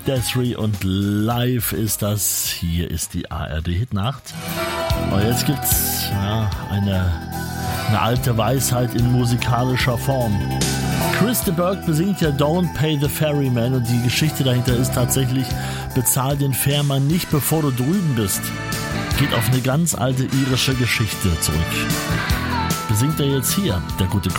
Des'ree und live ist das. Hier ist die ARD Hitnacht. Und jetzt gibt's eine alte Weisheit in musikalischer Form. Chris de Burgh besingt ja Don't Pay the Ferryman und die Geschichte dahinter ist tatsächlich: bezahl den Fährmann nicht, bevor du drüben bist. Geht auf eine ganz alte irische Geschichte zurück. Besingt er jetzt hier, der gute